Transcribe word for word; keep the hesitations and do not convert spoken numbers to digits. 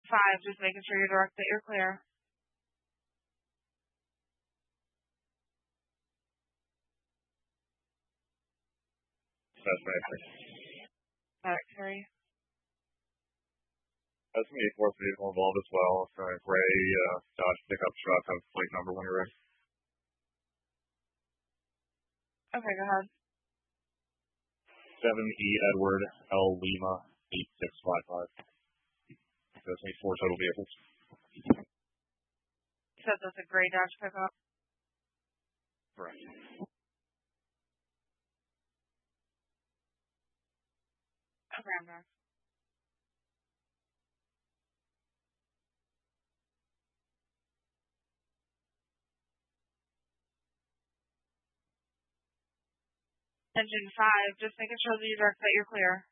five, just making sure you're direct that you're clear. That's nice. Alright, Terry. That's me, fourth vehicle involved as well. So gray uh, Dodge pickup truck of plate number when you're ready. Okay, go ahead. seven E Edward L Lima eight six five five. That's me, four total vehicles. You said that's a gray Dodge pickup? Correct. Okay, I'm back. Engine five, just making sure that you're direct that you're clear.